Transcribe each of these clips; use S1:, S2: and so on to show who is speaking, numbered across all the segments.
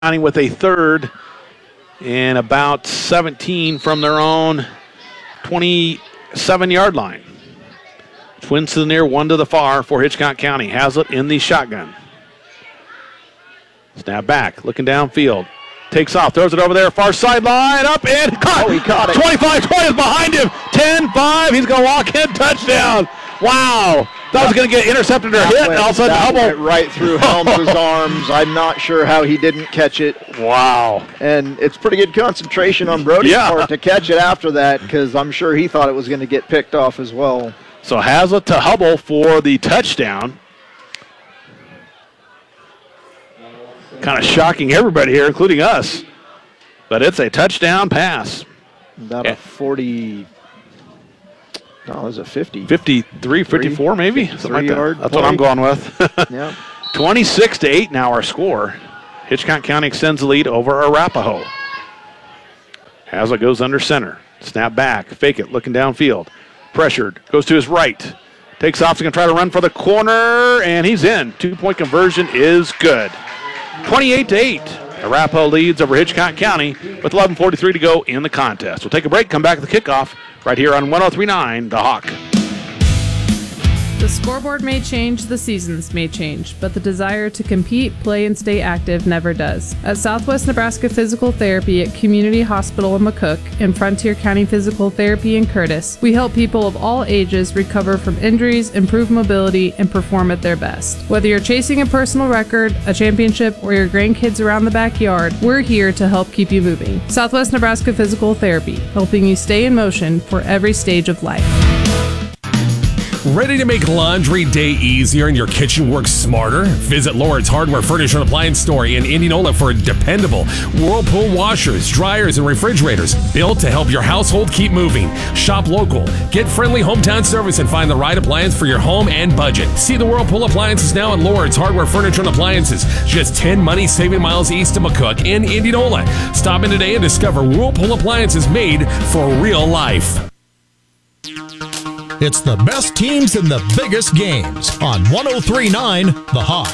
S1: County with a third and about 17 from their own 27-yard line. Twins to the near, one to the far for Hitchcock County. Hazlitt in the shotgun. Snap back, looking downfield. Takes off, throws it over there, far sideline, up and caught.
S2: Oh, he caught it.
S1: 25-20 is behind him. 10-5, he's going to walk in, touchdown. Wow. Thought was going to get intercepted or hit, and all of a sudden
S2: That went
S1: Hubble.
S2: right through Helms' arms. I'm not sure how he didn't catch it.
S1: Wow.
S2: And it's pretty good concentration on Brody's
S1: Yeah.
S2: part to catch it after that, because I'm sure he thought it was going to get picked off as well.
S1: So Hazlitt to Hubble for the touchdown. Kind of shocking everybody here, including us. But it's a touchdown pass.
S2: About a 40, no, it was a 50.
S1: 53, 54 maybe? Something like that.
S2: yard
S1: That's what I'm
S2: play.
S1: going with.
S2: Yeah.
S1: 26-8 now our score. Hitchcock County extends the lead over Arapahoe. Hazlitt goes under center. Snap back, fake it, looking downfield. Pressured, goes to his right. Takes off, he's going to try to run for the corner, and he's in. 2-point conversion is good. 28-8. Arapahoe leads over Hitchcock County with 11:43 to go in the contest. We'll take a break, come back to the kickoff right here on 103.9 The Hawk.
S3: The scoreboard may change, the seasons may change, but the desire to compete, play, and stay active never does. At Southwest Nebraska Physical Therapy at Community Hospital in McCook and Frontier County Physical Therapy in Curtis, we help people of all ages recover from injuries, improve mobility, and perform at their best. Whether you're chasing a personal record, a championship, or your grandkids around the backyard, we're here to help keep you moving. Southwest Nebraska Physical Therapy, helping you stay in motion for every stage of life.
S4: Ready to make laundry day easier and your kitchen work smarter? Visit Lord's Hardware Furniture and Appliance Store in Indianola for dependable Whirlpool washers, dryers, and refrigerators built to help your household keep moving. Shop local, get friendly hometown service, and find the right appliance for your home and budget. See the Whirlpool appliances now at Lord's Hardware Furniture and Appliances, just 10 money-saving miles east of McCook in Indianola. Stop in today and discover Whirlpool appliances made for real life.
S5: It's the best teams in the biggest games on 103.9 The Hawk.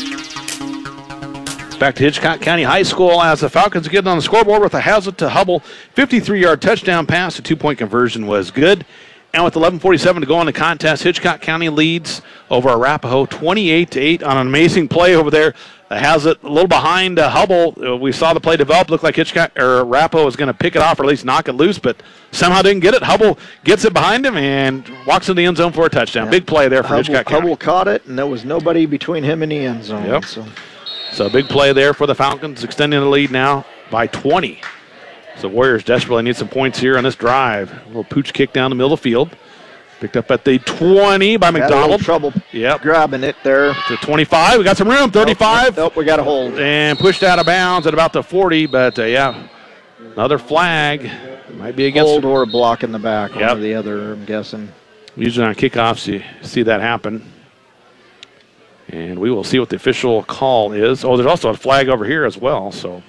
S1: Back to Hitchcock County High School as the Falcons get on the scoreboard with a Hazlitt to Hubble 53-yard touchdown pass. The 2-point conversion was good. And with 11:47 to go in the contest, Hitchcock County leads over Arapahoe 28-8 on an amazing play over there. Hazlitt a little behind Hubble. We saw the play develop. Looked like Arapahoe was going to pick it off or at least knock it loose, but somehow didn't get it. Hubble gets it behind him and walks in the end zone for a touchdown. Yeah. Big play there for Hitchcock County.
S2: Hubble caught it, and there was nobody between him and the end zone.
S1: Yep. So big play there for the Falcons, extending the lead now by 20. So Warriors desperately need some points here on this drive. A little pooch kick down the middle of the field. Picked up at the 20 by McDonald.
S2: Trouble
S1: Yep.
S2: grabbing it there.
S1: To 25. We got some room. 35.
S2: Nope, we got a hold.
S1: And pushed out of bounds at about the 40. But, another flag. Might be against.
S2: Hold or a block in the back.
S1: Yep.
S2: One or the other, I'm guessing.
S1: Usually on kickoffs you see that happen. And we will see what the official call is. Oh, there's also a flag over here as well. So.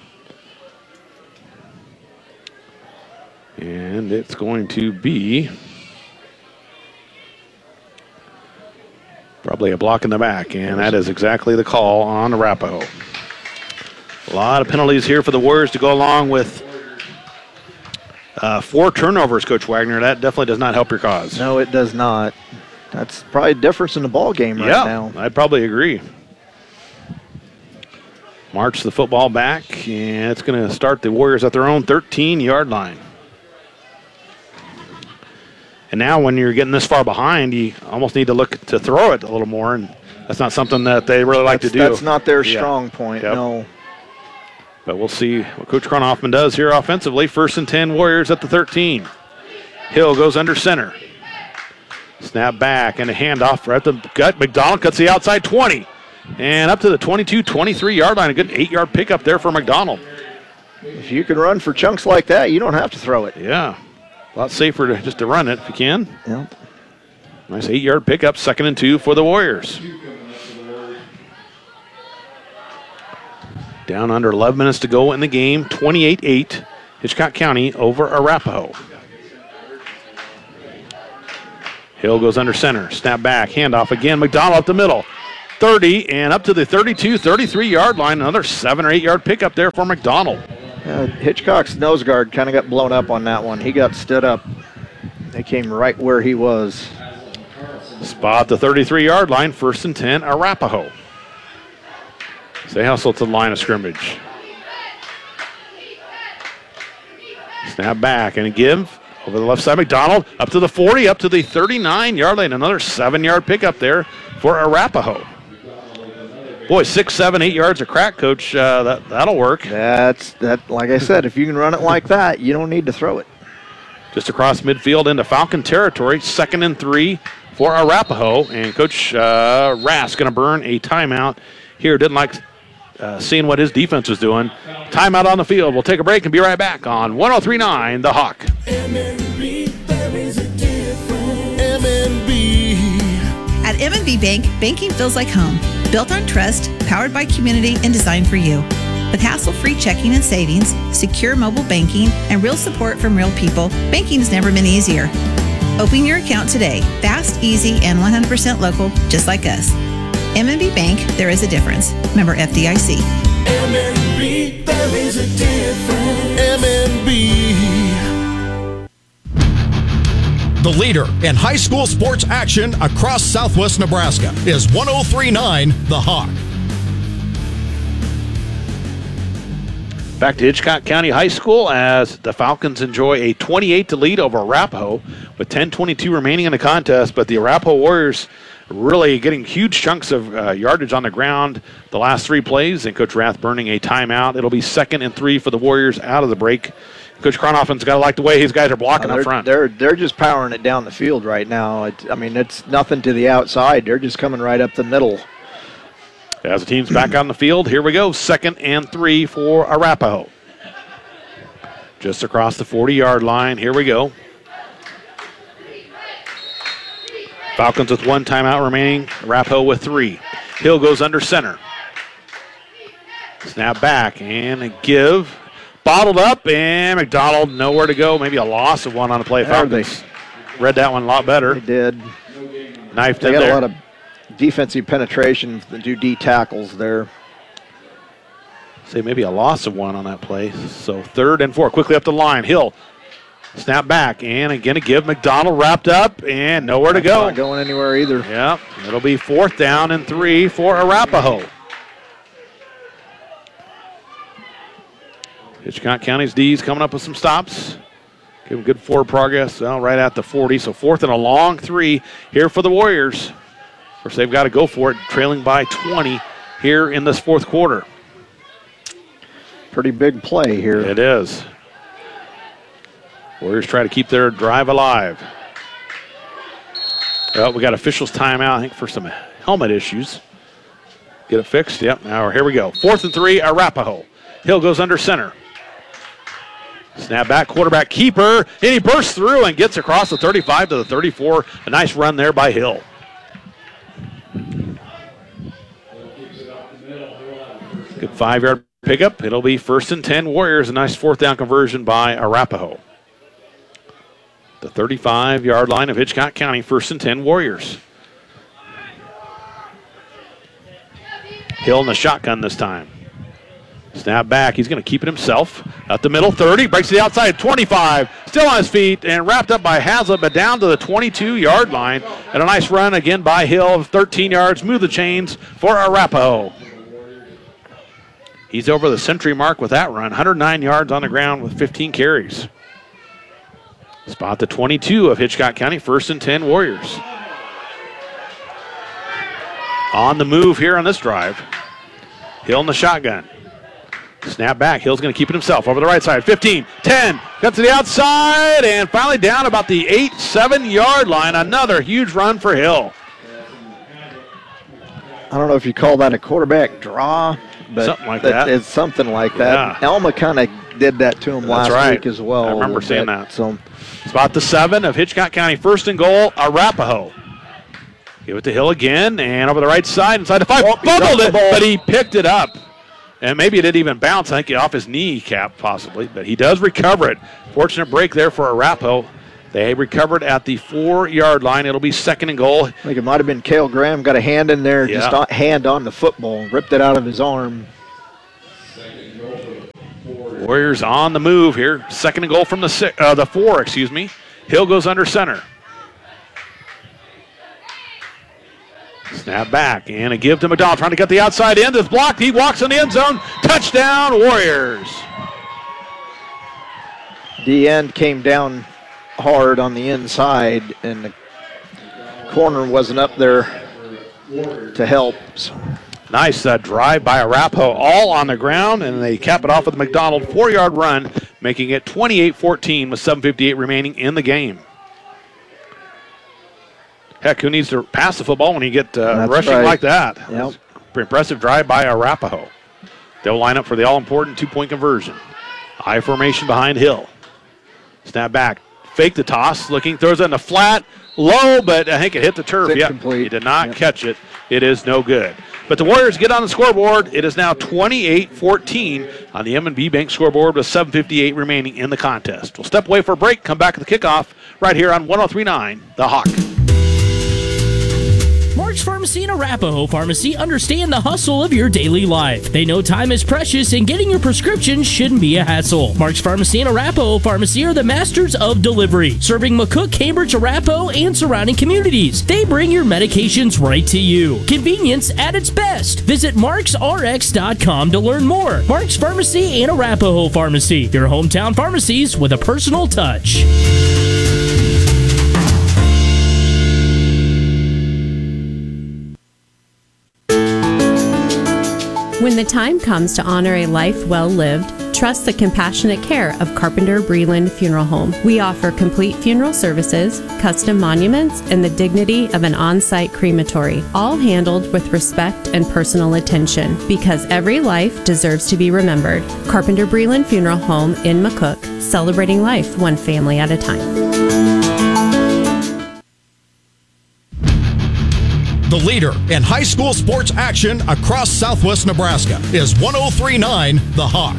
S1: And it's going to be probably a block in the back, and that is exactly the call on Arapahoe. A lot of penalties here for the Warriors to go along with 4 turnovers, Coach Wagner. That definitely does not help your cause.
S2: No, it does not. That's probably a difference in the ball game right now.
S1: I'd probably agree. March the football back, and it's going to start the Warriors at their own 13-yard line. And now when you're getting this far behind, you almost need to look to throw it a little more, and that's not something that they really like to do.
S2: That's not their strong point,
S1: Yep.
S2: no.
S1: But we'll see what Coach Kronhoffman does here offensively. 1st and 10, Warriors at the 13. Hill goes under center. Snap back and a handoff right at the gut. McDonald cuts the outside 20. And up to the 22, 23-yard line. A good 8-yard pickup there for McDonald.
S2: If you can run for chunks like that, you don't have to throw it.
S1: Yeah. A lot safer just to run it if you can.
S2: Yep.
S1: Nice 8-yard pickup, 2nd and 2 for the Warriors. Down under 11 minutes to go in the game, 28-8, Hitchcock County over Arapahoe. Hill goes under center, snap back, handoff again, McDonald up the middle. 30 and up to the 32, 33-yard line. Another 7 or 8 yard pickup there for McDonald.
S2: Hitchcock's nose guard kind of got blown up on that one. He got stood up. They came right where he was.
S1: Spot the 33-yard line, 1st and 10, Arapahoe. They hustle to the line of scrimmage. Snap back and a give over the left side. McDonald up to the 40, up to the 39-yard line. Another 7-yard pickup there for Arapahoe. Boy, 6, 7, 8 yards of crack, Coach. That'll work.
S2: That's like I said, if you can run it like that, you don't need to throw it.
S1: Just across midfield into Falcon territory. 2nd and 3 for Arapahoe. And Coach Rask going to burn a timeout here. Didn't like seeing what his defense was doing. Timeout on the field. We'll take a break and be right back on 103.9 The Hawk.
S6: MNB, there is a difference. MNB.
S7: At M&B Bank, banking feels like home. Built on trust, powered by community, and designed for you. With hassle-free checking and savings, secure mobile banking, and real support from real people, banking has never been easier. Open your account today. Fast, easy, and 100% local, just like us. M&B Bank, there is a difference. Member FDIC.
S6: MNB, there is a difference. MNB.
S5: The leader in high school sports action across Southwest Nebraska is 103.9 The Hawk.
S1: Back to Hitchcock County High School as the Falcons enjoy a 28 lead over Arapahoe with 10:22 remaining in the contest, but the Arapahoe Warriors really getting huge chunks of yardage on the ground the last 3 plays, and Coach Rath burning a timeout. It'll be 2nd and 3 for the Warriors out of the break. Coach Kronhoffen's got to like the way his guys are blocking up front.
S2: They're just powering it down the field right now. It's nothing to the outside. They're just coming right up the middle.
S1: As the team's back on the field, here we go. 2nd and 3 for Arapahoe. Just across the 40-yard line. Here we go. Falcons with 1 timeout remaining. Arapahoe with 3. Hill goes under center. Snap back and a give. Bottled up, and McDonald nowhere to go. Maybe a loss of 1 on the play. Falcons read that one a lot better.
S2: They did.
S1: Knifed
S2: they
S1: in
S2: got
S1: there.
S2: A lot of defensive penetration to do D tackles there.
S1: Say maybe a loss of 1 on that play. So 3rd and 4. Quickly up the line. Hill. Snap back, and again a give. McDonald wrapped up, and nowhere to go.
S2: Not going anywhere either.
S1: Yeah, it'll be 4th down and 3 for Arapahoe. Hitchcock County's D's coming up with some stops. Give them good forward progress. Well, right at the 40, so 4th and a long 3 here for the Warriors. Of course, they've got to go for it, trailing by 20 here in this 4th quarter.
S2: Pretty big play here.
S1: It is. Warriors try to keep their drive alive. Well, we got officials timeout, I think, for some helmet issues. Get it fixed. Yep, now here we go. 4th and 3, Arapahoe. Hill goes under center. Snap back, quarterback keeper, and he bursts through and gets across the 35 to the 34. A nice run there by Hill. Good 5-yard pickup. It'll be 1st and 10 Warriors. A nice 4th down conversion by Arapahoe. The 35-yard line of Hitchcock County, 1st and 10 Warriors. Hill in the shotgun this time. Snap back. He's going to keep it himself. Up the middle, 30. Breaks to the outside, 25. Still on his feet and wrapped up by Hazlitt, but down to the 22-yard line. And a nice run again by Hill of 13 yards. Move the chains for Arapahoe. He's over the century mark with that run. 109 yards on the ground with 15 carries. Spot the 22 of Hitchcock County, 1st and 10 Warriors. On the move here on this drive. Hill in the shotgun. Snap back. Hill's going to keep it himself over the right side. 15, 10, cut to the outside, and finally down about the 7-yard line. Another huge run for Hill.
S2: I don't know if you call that a quarterback draw, but
S1: something like that.
S2: It's something like that.
S1: Yeah.
S2: Elma kind of did that to him last week as well.
S1: I remember seeing that.
S2: So,
S1: spot the 7 of Hitchcock County, 1st and goal, Arapahoe. Give it to Hill again, and over the right side, inside the 5. Fumbled it, but he picked it up. And maybe it didn't even bounce, I think, off his kneecap possibly, but he does recover it. Fortunate break there for Arapahoe They recovered at the 4-yard line. It'll be 2nd and goal.
S2: I think it might have been Cale Graham, got a hand in there,
S1: Yeah.
S2: just hand on the football, ripped it out of his arm.
S1: Warriors on the move here. 2nd and goal from the 4, Hill goes under center. Snap back, and a give to McDonald, trying to get the outside end. It's blocked. He walks in the end zone. Touchdown, Warriors.
S2: The end came down hard on the inside, and the corner wasn't up there to help. So.
S1: Nice drive by Arapahoe, all on the ground, and they cap it off with a McDonald 4-yard run, making it 28-14 with 7:58 remaining in the game. Heck, who needs to pass the football when you get rushing
S2: right.
S1: like that?
S2: Yep.
S1: Pretty impressive drive by Arapahoe. They'll line up for the all-important 2-point conversion. I formation behind Hill. Snap back. Fake the toss. Looking. Throws it in the flat. Low, but I think it hit the turf.
S2: It's
S1: Yep.
S2: incomplete.
S1: He did not catch it. It is no good. But the Warriors get on the scoreboard. It is now 28-14 on the M&B Bank scoreboard with 7:58 remaining in the contest. We'll step away for a break. Come back at the kickoff right here on 103.9 The Hawk.
S8: Mark's Pharmacy and Arapahoe Pharmacy understand the hustle of your daily life. They know time is precious and getting your prescriptions shouldn't be a hassle. Mark's Pharmacy and Arapahoe Pharmacy are the masters of delivery, serving McCook, Cambridge, Arapahoe, and surrounding communities. They bring your medications right to you. Convenience at its best. Visit marksrx.com to learn more. Mark's Pharmacy and Arapahoe Pharmacy, your hometown pharmacies with a personal touch.
S9: When the time comes to honor a life well lived, trust the compassionate care of Carpenter Breland Funeral Home. We offer complete funeral services, custom monuments, and the dignity of an on-site crematory, all handled with respect and personal attention, because every life deserves to be remembered. Carpenter Breland Funeral Home in McCook, celebrating life one family at a time.
S5: The leader in high school sports action across Southwest Nebraska is 103.9 The Hawk.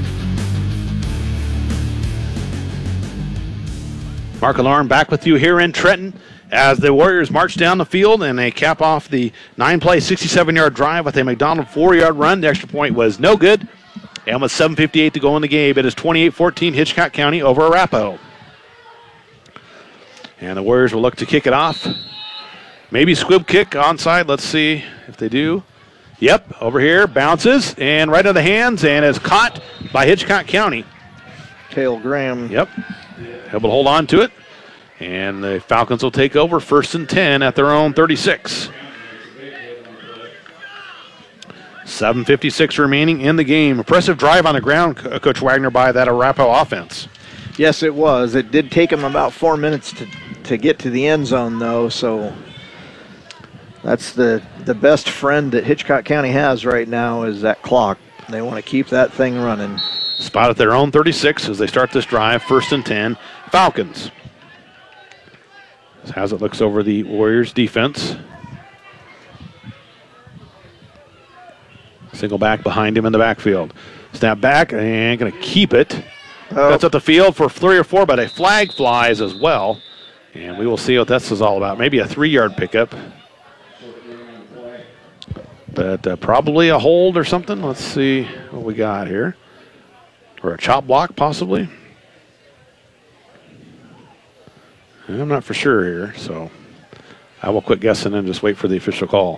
S1: Mark Alarm back with you here in Trenton as the Warriors march down the field and they cap off the 9-play, 67-yard drive with a McDonald 4-yard run. The extra point was no good. And with 7:58 to go in the game, it is 28-14 Hitchcock County over Arapahoe. And the Warriors will look to kick it off. Maybe squib kick onside. Let's see if they do. Yep, over here, bounces, and right in the hands, and is caught by Hitchcock County.
S2: Cale Graham.
S1: Yep, able to hold on to it. And the Falcons will take over 1st and 10 at their own 36. 7:56 remaining in the game. Impressive drive on the ground, Coach Wagner, by that Arapahoe offense.
S2: Yes, it was. It did take him about 4 minutes to get to the end zone, though, so that's the best friend that Hitchcock County has right now is that clock. They want to keep that thing running.
S1: Spot at their own 36 as they start this drive, 1st and 10. Falcons. As it looks over the Warriors defense. Single back behind him in the backfield. Snap back and going to keep it. That's up the field for 3 or 4, but a flag flies as well. And we will see what this is all about. Maybe a 3-yard pickup. But probably a hold or something. Let's see what we got here. Or a chop block, possibly. I'm not for sure here, so I will quit guessing and just wait for the official call.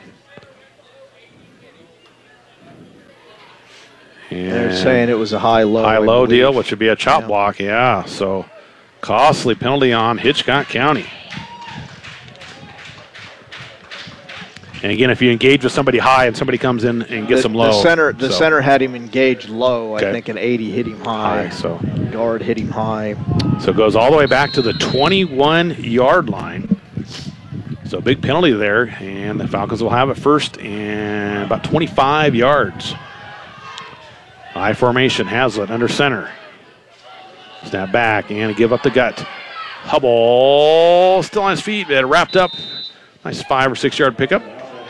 S1: And
S2: they're saying it was a high-low.
S1: High-low deal, which would be a chop block, yeah. So costly penalty on Hitchcock County. And again, if you engage with somebody high and somebody comes in and gets them low.
S2: The center had him engaged low.
S1: Okay.
S2: I think an 80 hit him high.
S1: So
S2: guard hit him high.
S1: So it goes all the way back to the 21-yard line. So big penalty there, and the Falcons will have it first and about 25 yards. High formation, Hazlitt under center. Snap back and give up the gut. Hubble still on his feet, but wrapped up. Nice 5 or 6 yard pickup.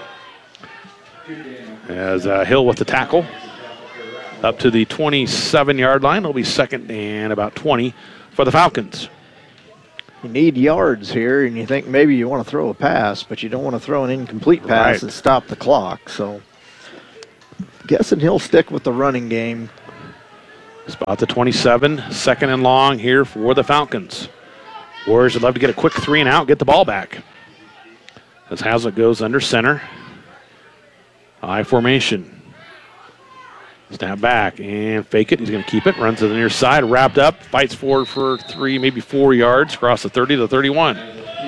S1: As Hill with the tackle. Up to the 27-yard line. It'll be 2nd and about 20 for the Falcons.
S2: You need yards here, and you think maybe you want to throw a pass, but you don't want to throw an incomplete pass
S1: Right.
S2: and stop the clock. So, guessing he'll stick with the running game.
S1: Spot the 27, second and long here for the Falcons. Warriors would love to get a quick 3 and out, get the ball back. As Hazlitt goes under center. I formation. Snap back and fake it. He's going to keep it. Runs to the near side. Wrapped up. Fights forward for 3, maybe 4 yards. Across the 30 to the 31.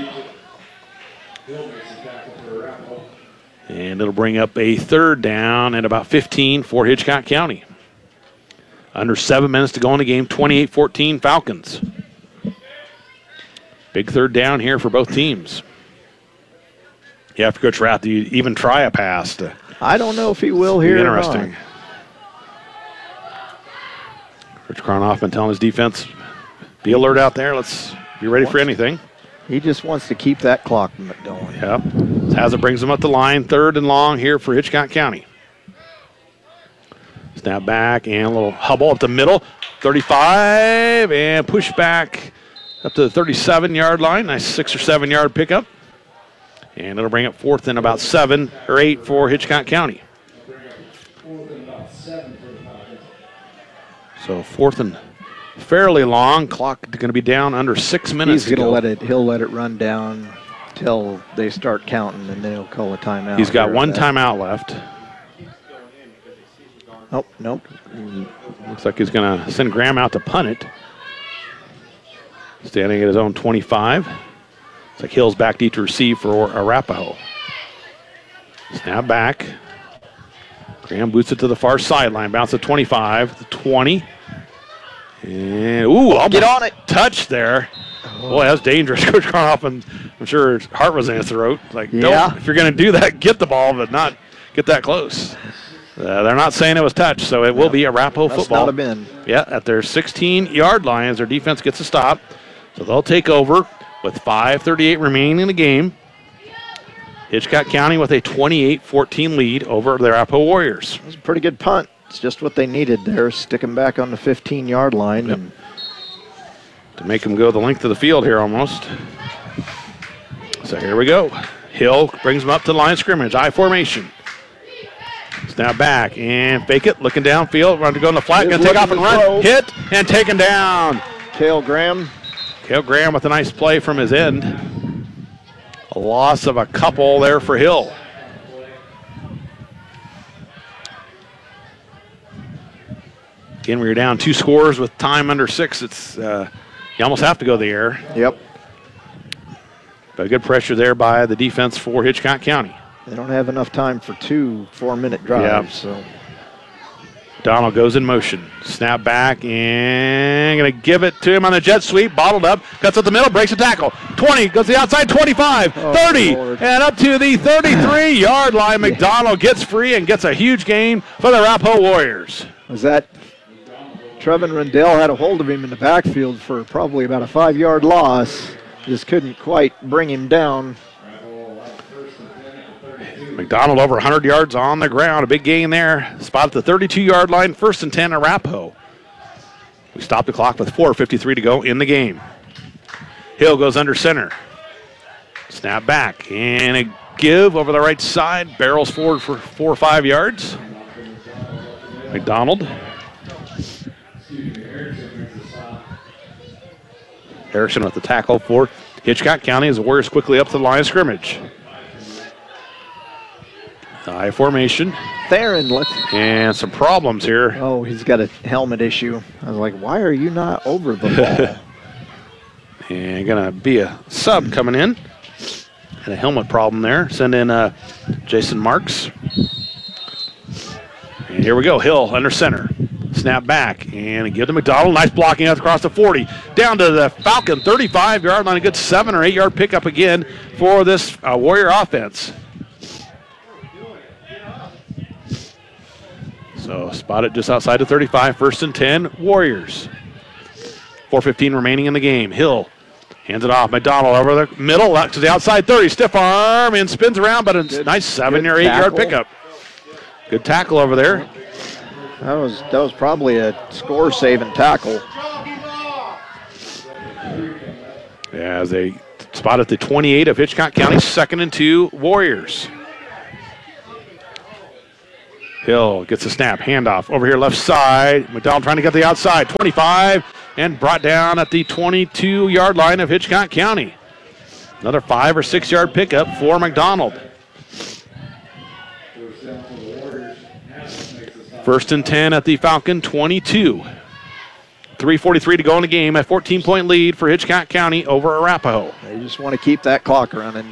S1: And it'll bring up a third down at about 15 for Hitchcock County. Under 7 minutes to go in the game. 28-14 Falcons. Big third down here for both teams. You have to Coach Rath to even try a pass.
S2: I don't know if he will here.
S1: Interesting. Rich Kronoff been telling his defense, be alert out there. Let's be ready for anything.
S2: He just wants to keep that clock going.
S1: Yep. Hazlitt brings him up the line. Third and long here for Hitchcock County. Snap back and a little hubble up the middle. 35 and push back up to the 37-yard line. Nice 6 or 7 yard pickup. And it'll bring up fourth and about 7 or 8 for Hitchcock County. So fourth and fairly long. Clock going to be down under 6 minutes.
S2: He's going to he'll let it run down till they start counting, and then he'll call a timeout.
S1: He's got one timeout left.
S2: Oh, nope.
S1: Looks like he's going to send Graham out to punt it. Standing at his own 25. It's like Hill's back deep to receive for Arapahoe. Snap back. Graham boots it to the far sideline. Bounce at 25, the 20. And, almost
S2: get on it.
S1: Touch there. Boy, that's dangerous. Coach Kronoff, and I'm sure his heart was in his throat. Like,
S2: Yeah.
S1: if you're going to do that, get the ball, but not get that close. They're not saying it was touch, so it will be Arapahoe
S2: Must
S1: football.
S2: not have been.
S1: Yeah, at their 16-yard line as their defense gets a stop. So they'll take over with 5:38 remaining in the game. Hitchcock County with a 28-14 lead over the Arapahoe Warriors.
S2: It was a pretty good punt. It's just what they needed there. Stick him back on the 15-yard line.
S1: Yep.
S2: And
S1: To make them go the length of the field here almost. So here we go. Hill brings them up to the line of scrimmage. I formation. Snap back and fake it. Looking downfield. Run to go in the flat. Going to take off and run. Hit and taken down.
S2: Cale Graham.
S1: Cale Graham with a nice play from his end. A loss of a couple there for Hill. Again, we were down 2 scores with time under 6. It's you almost have to go the air.
S2: Yep.
S1: But good pressure there by the defense for Hitchcock County.
S2: They don't have enough time for 2 4-minute drives. So
S1: Donald goes in motion. Snap back and going to give it to him on the jet sweep. Bottled up. Cuts up the middle. Breaks a tackle. 20. Goes to the outside. 25. 30.
S2: Lord.
S1: And up to the 33-yard line. McDonald gets free and gets a huge gain for the Arapahoe Warriors.
S2: was that Trevin Rendell had a hold of him in the backfield for probably about a 5-yard loss. Just couldn't quite bring him down.
S1: McDonald over 100 yards on the ground. A big gain there. Spot at the 32-yard line. 1st and 10 Arapahoe. We stop the clock with 4:53 to go in the game. Hill goes under center. Snap back and a give over the right side. Barrels forward for 4 or 5 yards. McDonald. Erickson with the tackle for Hitchcock County as the Warriors quickly up to the line of scrimmage. I formation.
S2: Theron,
S1: And some problems here.
S2: oh, he's got a helmet issue. I was like, why are you not over the ball?
S1: And going to be a sub coming in. And a helmet problem there. Send in Jason Marks. And here we go. Hill under center. Snap back and give to McDonald. Nice blocking out across the 40. Down to the Falcon 35-yard line. A good 7 or 8 yard pickup again for this Warrior offense. So spotted just outside the 35. 1st and 10 Warriors. 4:15 remaining in the game. Hill hands it off. McDonald over the middle. To the outside 30. Stiff arm and spins around, but a nice 7 or 8 yard pickup. Good tackle over there.
S2: That was probably a score-saving tackle.
S1: As they spot at the 28 of Hitchcock County, 2nd and 2 Warriors. Hill gets a snap, handoff over here left side. McDonald trying to get the outside, 25, and brought down at the 22-yard line of Hitchcock County. Another 5 or 6 yard pickup for McDonald. 1st and 10 at the Falcon 22. 3:43 to go in the game. A 14-point lead for Hitchcock County over Arapahoe.
S2: They just want to keep that clock running.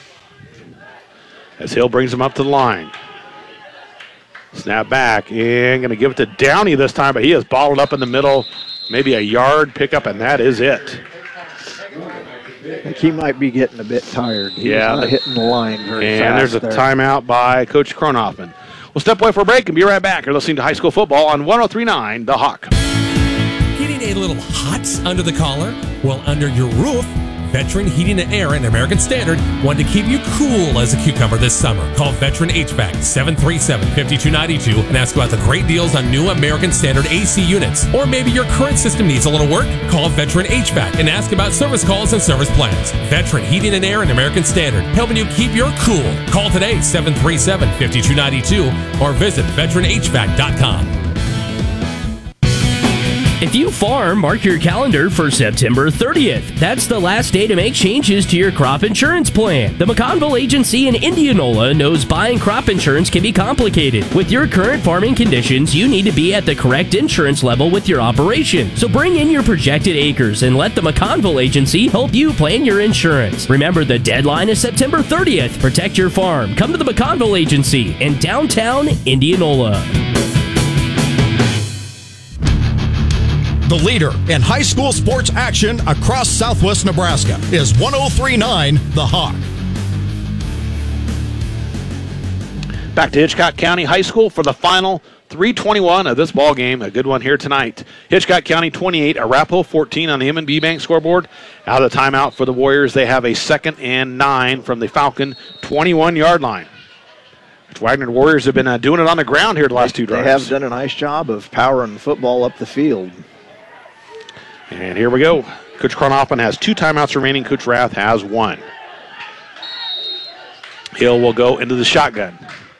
S1: As Hill brings him up to the line. Snap back and going to give it to Downey this time, but he has balled up in the middle. Maybe a yard pickup, and that is it.
S2: I think he might be getting a bit tired. He's not hitting the line very fast.
S1: And there's a timeout by Coach Kronhoffen. We'll step away for a break and be right back. You're listening to high school football on 103.9 The Hawk.
S4: Getting a little hot under the collar? Well, under your roof, Veteran Heating and Air and American Standard want to keep you cool as a cucumber this summer. Call Veteran HVAC 737-5292 and ask about the great deals on new American Standard AC units. Or maybe your current system needs a little work? Call Veteran HVAC and ask about service calls and service plans. Veteran Heating and Air and American Standard, helping you keep your cool. Call today 737-5292 or visit veteranhvac.com.
S8: If you farm, mark your calendar for September 30th. That's the last day to make changes to your crop insurance plan. The McConville Agency in Indianola knows buying crop insurance can be complicated. With your current farming conditions, you need to be at the correct insurance level with your operation. So bring in your projected acres and let the McConville Agency help you plan your insurance. Remember, the deadline is September 30th. Protect your farm. Come to the McConville Agency in downtown Indianola.
S5: The leader in high school sports action across Southwest Nebraska is 103.9 The Hawk.
S1: Back to Hitchcock County High School for the final 3:21 of this ball game. A good one here tonight. Hitchcock County 28, Arapahoe 14 on the M&B Bank scoreboard. Out of the timeout for the Warriors, they have a 2nd and 9 from the Falcon 21-yard line. Wagner Warriors have been doing it on the ground here the last two drives.
S2: They have done a nice job of powering the football up the field.
S1: And here we go. Coach Kronhoffen has 2 timeouts remaining. Coach Rath has 1. Hill will go into the shotgun.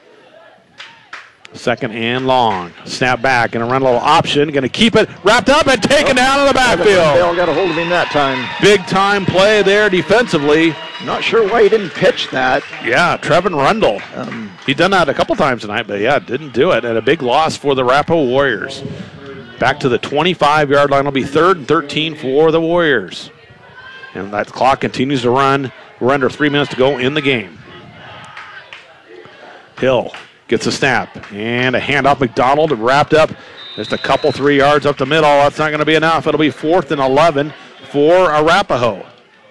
S1: 2nd and long. Snap back and a run a little option. Going to keep it wrapped up and taken down in the backfield.
S2: Bell got a hold of him that time.
S1: Big time play there defensively.
S2: Not sure why he didn't pitch that.
S1: Yeah, Trevin Rundle. He's done that a couple times tonight, but yeah, didn't do it. And a big loss for the Arapahoe Warriors. Back to the 25-yard line. It'll be 3rd and 13 for the Warriors. And that clock continues to run. We're under 3 minutes to go in the game. Hill gets a snap and a handoff. McDonald wrapped up just a couple 3 yards up the middle. That's not going to be enough. It'll be 4th and 11 for Arapahoe.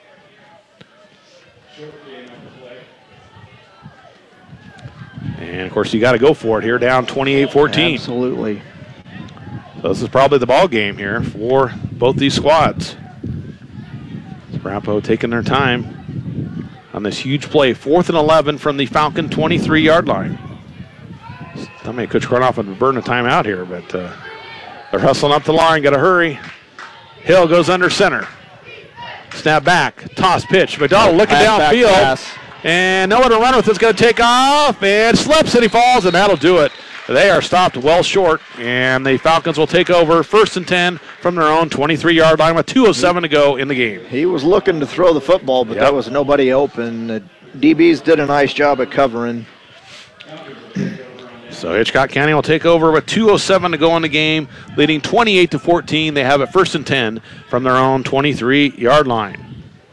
S1: And, of course, you got to go for it here, down 28-14.
S2: Absolutely.
S1: So this is probably the ball game here for both these squads. Arapahoe taking their time on this huge play. 4th and 11 from the Falcon 23-yard line. I mean, Coach Kronhoffen would burn a timeout here, but they're hustling up the line. Got to hurry. Hill goes under center. Snap back. Toss pitch. McDonald looking downfield. And nowhere to run with. It's going to take off and slips and he falls, and that'll do it. They are stopped well short, and the Falcons will take over 1st and 10 from their own 23-yard line with 2:07 to go in the game.
S2: He was looking to throw the football, but there was nobody open. The DBs did a nice job at covering.
S1: So Hitchcock County will take over with 2:07 to go in the game, leading 28-14. They have it 1st and 10 from their own 23-yard line.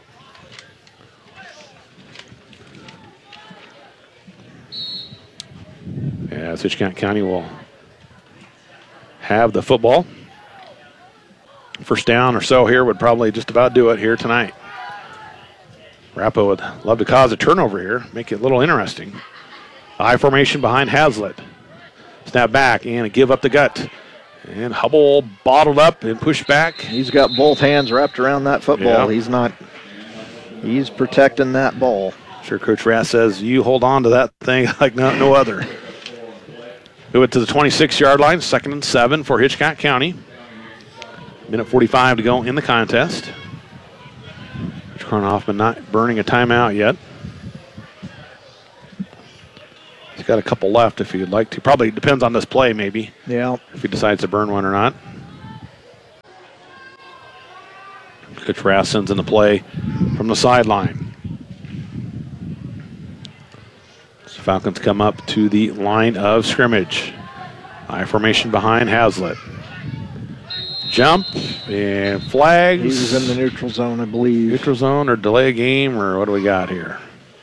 S1: As Hitchcock County will have the football. First down or so here would probably just about do it here tonight. Arapahoe would love to cause a turnover here, make it a little interesting. I formation behind Hazlitt. Snap back and give up the gut. And Hubble bottled up and pushed back.
S2: He's got both hands wrapped around that football. He's protecting that ball.
S1: Sure, Coach Rath says you hold on to that thing like no other. Move it to the 26-yard line, 2nd and 7 for Hitchcock County. Minute 45 to go in the contest. Kronhoffman not burning a timeout yet. He's got a couple left if he'd like to. Probably depends on this play, maybe.
S2: Yeah.
S1: If he decides to burn one or not. Coach Rath sends in the play from the sideline. So Falcons come up to the line of scrimmage. High formation behind Hazlitt. Jump and flags.
S2: He was in the neutral zone, I believe.
S1: Neutral zone or delay a game, or what do we got here?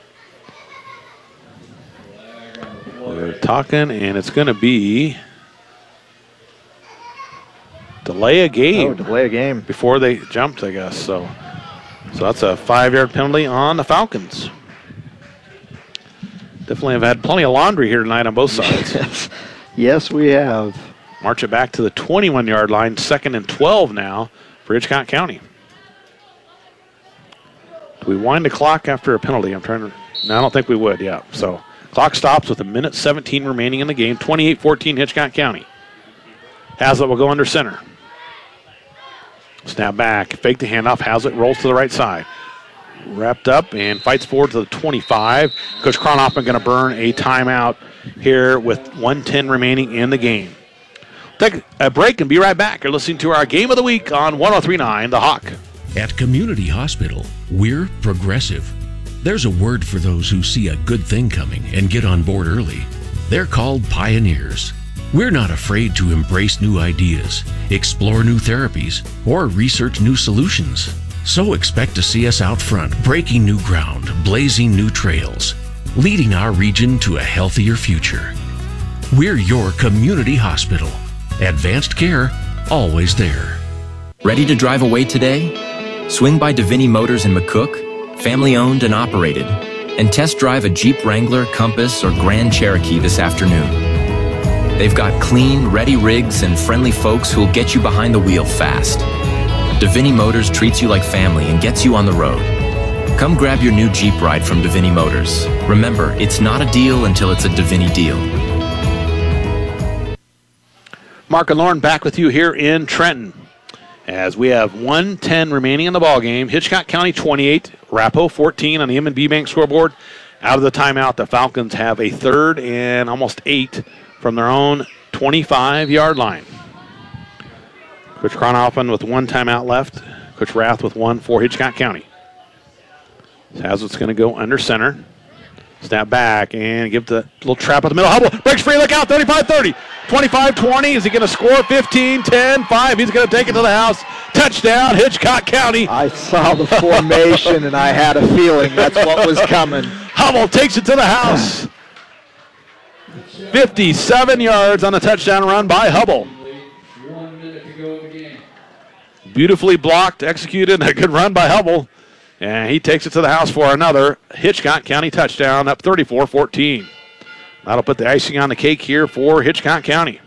S1: We're talking, and it's going to be delay a game.
S2: Oh, delay a game.
S1: Before they jumped, I guess. So that's a 5-yard penalty on the Falcons. Definitely have had plenty of laundry here tonight on both sides.
S2: Yes, we have.
S1: March it back to the 21-yard line, 2nd and 12 now for Hitchcock County. Do we wind the clock after a penalty? No, I don't think we would, yeah. So clock stops with 1:17 remaining in the game, 28-14 Hitchcock County. Hazlitt will go under center. Snap back, fake the handoff. Hazlitt rolls to the right side. Wrapped up and fights forward to the 25. Coach Kronhoffman going to burn a timeout here with 1:10 remaining in the game. Take a break and be right back. You're listening to our Game of the Week on 103.9 The Hawk.
S10: At Community Hospital, we're progressive. There's a word for those who see a good thing coming and get on board early. They're called pioneers. We're not afraid to embrace new ideas, explore new therapies, or research new solutions. So expect to see us out front, breaking new ground, blazing new trails, leading our region to a healthier future. We're your community hospital. Advanced care, always there.
S11: Ready to drive away today? Swing by Davini Motors in McCook, family owned and operated, and test drive a Jeep Wrangler, Compass, or Grand Cherokee this afternoon. They've got clean, ready rigs and friendly folks who'll get you behind the wheel fast. Davini Motors treats you like family and gets you on the road. Come grab your new Jeep ride from Davini Motors. Remember, it's not a deal until it's a Davini deal.
S1: Mark and Lauren back with you here in Trenton as we have 1:10 remaining in the ball game. Hitchcock County 28, Arapahoe 14 on the M&B Bank scoreboard. Out of the timeout, the Falcons have a 3rd and almost 8 from their own 25-yard line. Coach Kronhoffman with 1 timeout left. Coach Rath with 1 for Hitchcock County. Hazlitt's going to go under center. Snap back and give the little trap at the middle. Hubble breaks free. Look out. 35-30. 25-20. Is he going to score? 15, 10, 5. He's going to take it to the house. Touchdown, Hitchcock County.
S2: I saw the formation, and I had a feeling that's what was coming.
S1: Hubble takes it to the house. 57 yards on a touchdown run by Hubble. Beautifully blocked, executed, a good run by Hubble. And he takes it to the house for another Hitchcock County touchdown, up 34-14. That'll put the icing on the cake here for Hitchcock County.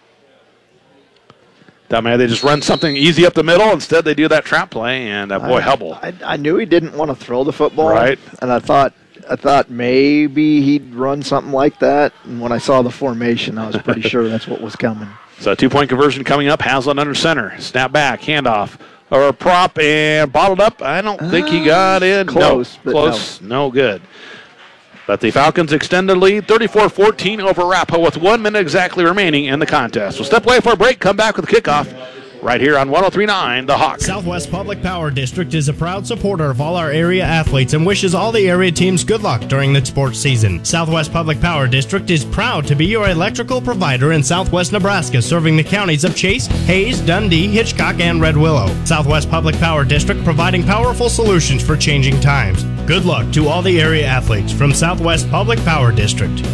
S1: That man, they just run something easy up the middle. Instead, they do that trap play, and boy, Hubble.
S2: I knew he didn't want to throw the football.
S1: Right.
S2: And I thought maybe he'd run something like that. And when I saw the formation, I was pretty sure that's what was coming.
S1: So 2-point conversion coming up. Hazlitt under center. Snap back, handoff. Or a prop and bottled up. I don't think he got in.
S2: Close.
S1: No, close. No good. But the Falcons extend the lead 34-14 over Arapahoe with 1 minute exactly remaining in the contest. We'll step away for a break, come back with the kickoff right here on 103.9 The Hawk.
S12: Southwest Public Power District is a proud supporter of all our area athletes and wishes all the area teams good luck during the sports season. Southwest Public Power District is proud to be your electrical provider in Southwest Nebraska, serving the counties of Chase, Hayes, Dundee, Hitchcock, and Red Willow. Southwest Public Power District providing powerful solutions for changing times. Good luck to all the area athletes from Southwest Public Power District.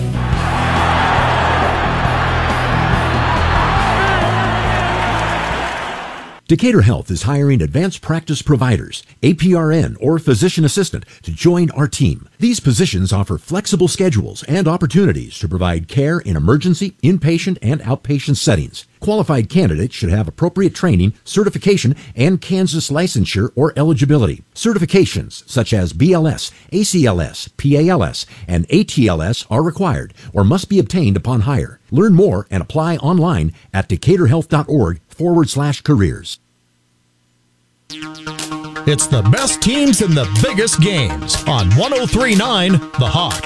S13: Decatur Health is hiring advanced practice providers, APRN or physician assistant, to join our team. These positions offer flexible schedules and opportunities to provide care in emergency, inpatient, and outpatient settings. Qualified candidates should have appropriate training, certification, and Kansas licensure or eligibility. Certifications such as BLS, ACLS, PALS, and ATLS are required or must be obtained upon hire. Learn more and apply online at decaturhealth.org/careers.
S5: It's the best teams in the biggest games on 103.9 The Hawk.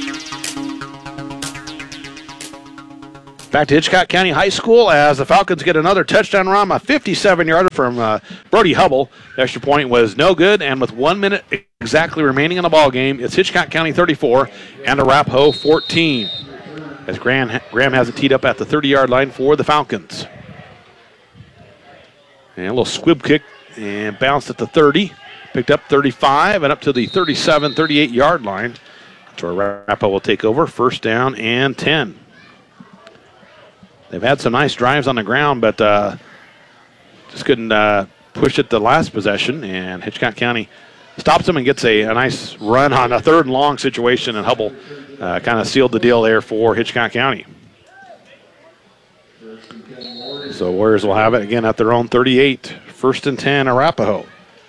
S1: Back to Hitchcock County High School as the Falcons get another touchdown run, a 57-yarder from Brody Hubble. The extra point was no good, and with 1 minute exactly remaining in the ball game, it's Hitchcock County 34 and Arapahoe 14. As Graham has it teed up at the 30-yard line for the Falcons. And a little squib kick and bounced at the 30. Picked up 35 and up to the 37, 38-yard line. So Arapahoe will take over. First down and 10. They've had some nice drives on the ground, but just couldn't push it the last possession. And Hitchcock County stops them and gets a nice run on a 3rd and long situation, and Hubble kind of sealed the deal there for Hitchcock County. So Warriors will have it again at their own 38. 1st and 10, Arapahoe.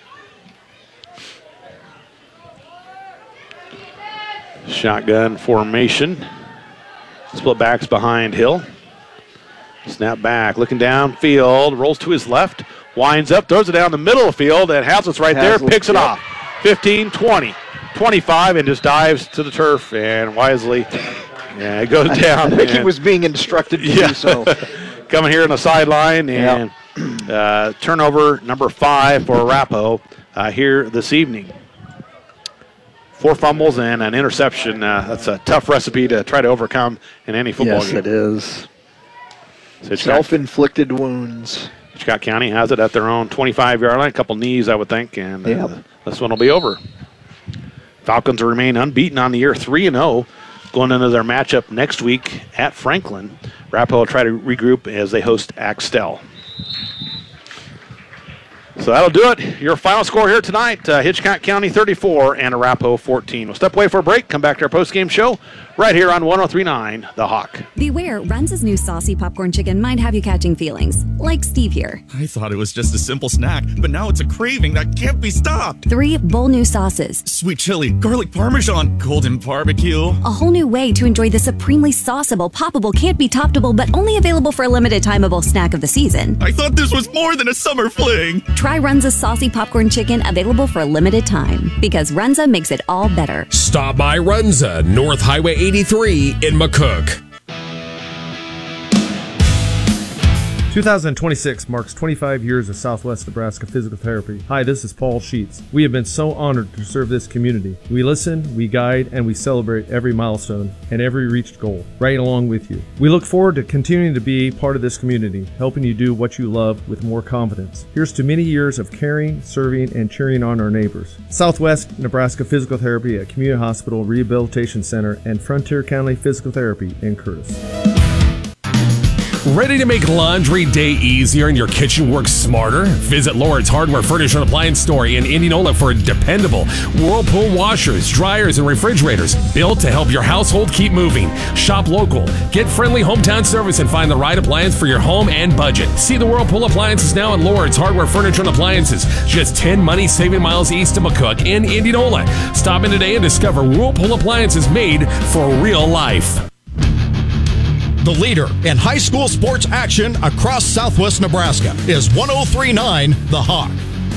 S1: Shotgun formation. Split backs behind Hill. Snap back, looking downfield, rolls to his left, winds up, throws it down the middle of the field, and Hazlett's right there, picks it off. 15, 20, 25, and just dives to the turf, and wisely it goes down.
S2: I think he was being instructed to do so.
S1: Coming here on the sideline, and turnover number 5 for Arapahoe here this evening. 4 fumbles and an interception. That's a tough recipe to try to overcome in any football game.
S2: Yes, it is.
S1: So
S2: self-inflicted wounds.
S1: Hitchcock County has it at their own 25-yard line. A couple knees, I would think, and this one will be over. Falcons will remain unbeaten on the year, 3-0, going into their matchup next week at Franklin. Arapahoe will try to regroup as they host Axtell. So that'll do it. Your final score here tonight, Hitchcock County 34 and Arapahoe 14. We'll step away for a break, come back to our postgame show right here on 103.9 The Hawk.
S14: Beware, Runza's new saucy popcorn chicken might have you catching feelings, like Steve here.
S15: I thought it was just a simple snack, but now it's a craving that can't be stopped.
S14: 3 bold new sauces.
S15: Sweet chili, garlic parmesan, golden barbecue.
S14: A whole new way to enjoy the supremely sauceable, poppable, can't be toppable, but only available for a limited timeable snack of the season.
S15: I thought this was more than a summer fling.
S14: Try Runza's saucy popcorn chicken, available for a limited time, because Runza makes it all better.
S4: Stop by Runza, North Highway 83 in McCook.
S16: 2026 marks 25 years of Southwest Nebraska Physical Therapy. Hi, this is Paul Sheets. We have been so honored to serve this community. We listen, we guide, and we celebrate every milestone and every reached goal, right along with you. We look forward to continuing to be part of this community, helping you do what you love with more confidence. Here's to many years of caring, serving, and cheering on our neighbors. Southwest Nebraska Physical Therapy at Community Hospital Rehabilitation Center and Frontier County Physical Therapy in Curtis.
S4: Ready to make laundry day easier and your kitchen work smarter? Visit Lord's Hardware Furniture and Appliance Store in Indianola for dependable Whirlpool washers, dryers, and refrigerators built to help your household keep moving. Shop local, get friendly hometown service, and find the right appliance for your home and budget. See the Whirlpool appliances now at Lord's Hardware Furniture and Appliances, just 10 money-saving miles east of McCook in Indianola. Stop in today and discover Whirlpool appliances made for real life.
S5: The leader in high school sports action across Southwest Nebraska is 103.9 The Hawk.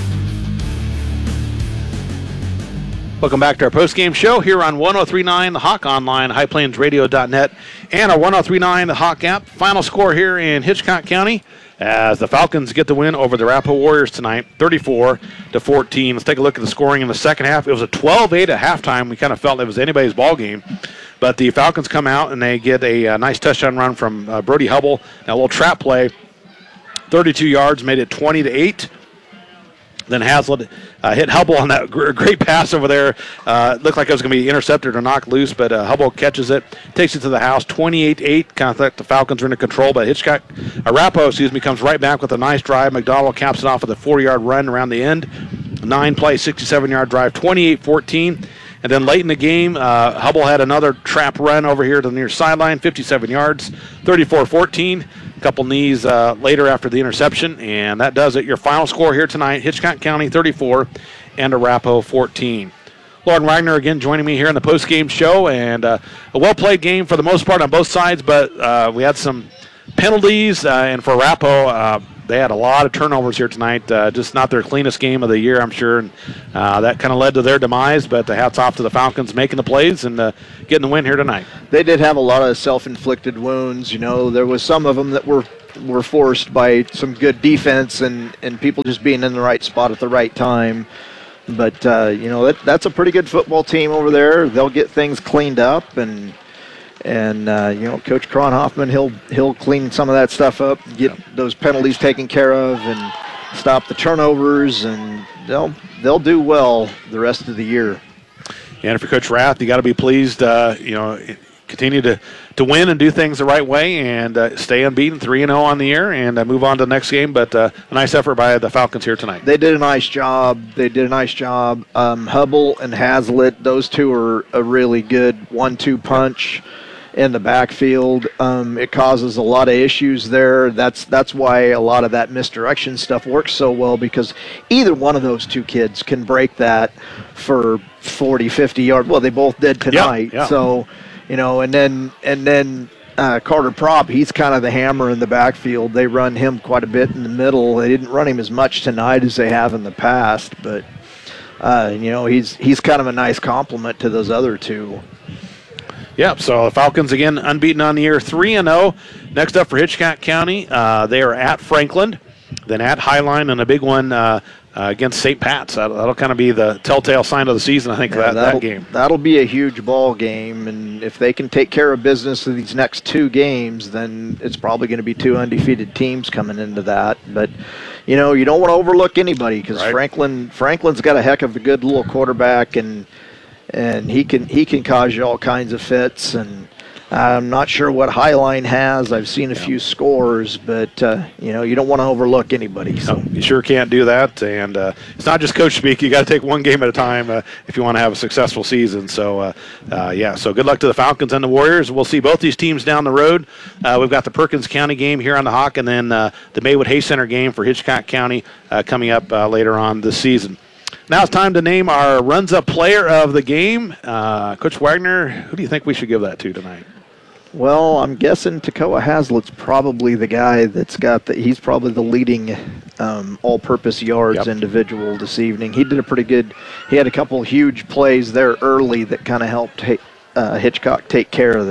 S1: Welcome back to our postgame show here on 103.9 The Hawk, online, highplainsradio.net, and our 103.9 The Hawk app. Final score here in Hitchcock County as the Falcons get the win over the Arapahoe Warriors tonight, 34-14. Let's take a look at the scoring in the second half. It was a 12-8 at halftime. We kind of felt it was anybody's ball game. But the Falcons come out and they get a nice touchdown run from Brody Hubble. Now a little trap play, 32 yards, made it 20-8. Then Hazlitt hit Hubble on that great pass over there. Looked like it was going to be intercepted or knocked loose, but Hubble catches it, takes it to the house, 28-8. Kind of thought the Falcons were in control, but Arapahoe, comes right back with a nice drive. McDonald caps it off with a 40-yard run around the end. 9-play, 67-yard drive, 28-14. And then late in the game, Hubble had another trap run over here to the near sideline, 57 yards, 34-14. A couple knees later after the interception, and that does it. Your final score here tonight, Hitchcock County 34 and Arapahoe 14. Lauren Wagner again joining me here in the post-game show, and a well-played game for the most part on both sides, but we had some penalties, and for Arapahoe, they had a lot of turnovers here tonight. Just not their cleanest game of the year, I'm sure. And that kind of led to their demise. But the hats off to the Falcons making the plays and getting the win here tonight.
S2: They did have a lot of self-inflicted wounds. You know, there was some of them that were forced by some good defense and people just being in the right spot at the right time. But, you know, that's a pretty good football team over there. They'll get things cleaned up, and you know, Coach Kronhoffman, he'll clean some of that stuff up, get those penalties taken care of, and stop the turnovers, and they'll do well the rest of the year.
S1: And if you're Coach Rath, you got to be pleased, you know, continue to win and do things the right way and stay unbeaten, 3-0 on the year, and move on to the next game. But a nice effort by the Falcons here tonight.
S2: They did a nice job. Hubble and Hazlitt, those two are a really good 1-2 punch in the backfield. It causes a lot of issues there. That's why a lot of that misdirection stuff works so well, because either one of those two kids can break that for 40, 50 yards. Well, they both did tonight.
S1: Yeah.
S2: So, you know, and then Carter Prop, he's kind of the hammer in the backfield. They run him quite a bit in the middle. They didn't run him as much tonight as they have in the past, but you know, he's kind of a nice complement to those other two.
S1: Yep, so the Falcons, again, unbeaten on the year, 3-0. Next up for Hitchcock County, they are at Franklin, then at Highline, and a big one against St. Pat's. That'll kind of be the telltale sign of the season, I think, that game.
S2: That'll be a huge ball game, and if they can take care of business in these next two games, then it's probably going to be two undefeated teams coming into that. But, you know, you don't want to overlook anybody, because Franklin's got a heck of a good little quarterback, and he can cause you all kinds of fits. And I'm not sure what Highline has. I've seen a few scores, but you know, you don't want to overlook anybody. So.
S1: No, you sure can't do that. And it's not just coach speak. You got to take one game at a time if you want to have a successful season. So yeah. So good luck to the Falcons and the Warriors. We'll see both these teams down the road. We've got the Perkins County game here on the Hawk, and then the Maywood Hay Center game for Hitchcock County coming up later on this season. Now it's time to name our Runza player of the game. Coach Wagner, who do you think we should give that to tonight?
S2: Well, I'm guessing Tacoa Hazlitt's probably the guy that's he's probably the leading all-purpose yards individual this evening. He did a pretty good, he had a couple huge plays there early that kind of helped Hitchcock take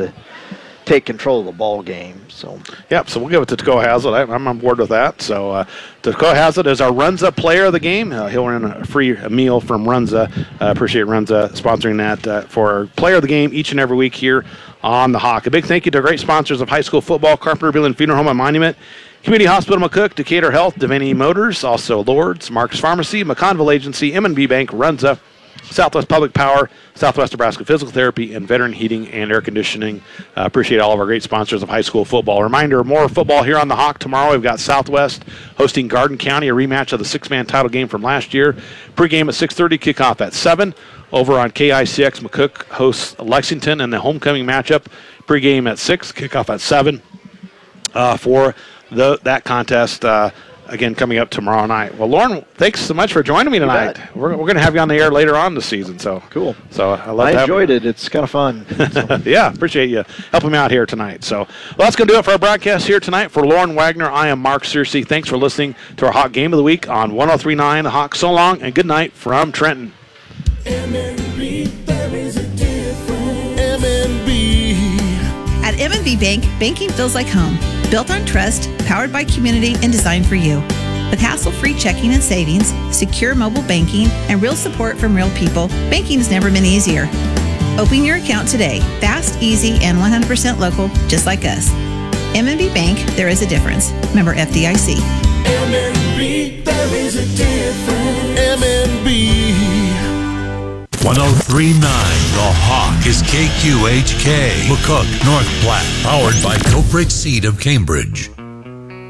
S2: control of the ball game. So
S1: so we'll give it to Tacoa Hazlitt. I'm on board with that. So Tacoa Hazlitt is our Runza player of the game. He'll earn a free meal from Runza. Appreciate Runza sponsoring that for our player of the game each and every week here on the Hawk. A big thank you to great sponsors of high school football, Carpenter Breland Funeral Home and Monument, Community Hospital McCook, Decatur Health, Devaney Motors, also Lord's, Mark's Pharmacy, McConville Agency, M&B Bank, Runza, Southwest Public Power, Southwest Nebraska Physical Therapy, and Veteran Heating and Air Conditioning. Appreciate all of our great sponsors of high school football. Reminder, more football here on the Hawk tomorrow. We've got Southwest hosting Garden County, a rematch of the six-man title game from last year. Pre-game at 6:30, kickoff at 7. Over on KICX, McCook hosts Lexington in the homecoming matchup. Pre-game at 6, kickoff at 7 for that contest. Again, coming up tomorrow night. Well, Lauren, thanks so much for joining me tonight. We're going to have you on the air later on this season. So
S2: cool.
S1: So
S2: I enjoyed it. It's kind of fun. So.
S1: Yeah, appreciate you helping me out here tonight. So that's going to do it for our broadcast here tonight. For Lauren Wagner, I am Mark Searcy. Thanks for listening to our Hawk Game of the Week on 103.9 The Hawk. So long and good night from Trenton.
S6: M&B, there is a difference. M&B.
S7: At M&B Bank, banking feels like home. Built on trust, powered by community, and designed for you. With hassle-free checking and savings, secure mobile banking, and real support from real people, banking has never been easier. Open your account today. Fast, easy, and 100% local, just like us. M&B Bank, there is a difference. Member FDIC.
S6: M&B, there is a difference. M&B.
S17: 103.9 The Hawk is KQHK, McCook, North Platte, powered by Cobrick Seed of Cambridge.